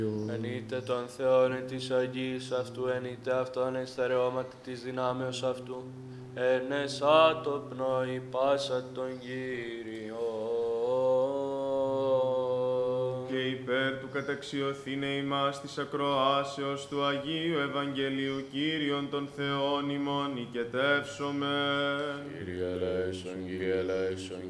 Ενείτε τον Θεόν εν της Αγίας αυτού, ενείτε αυτόν εν στερεώματι της δυνάμεως αυτού, εν εσά το πνοή πάσα των Κύριων. Και υπέρ του καταξιωθήνε ημάς της ακροάσεως του Αγίου Ευαγγελίου Κύριον των Θεών ημών οικετεύσομεν. Κύριε ελέησον, Κύριε ελέησον,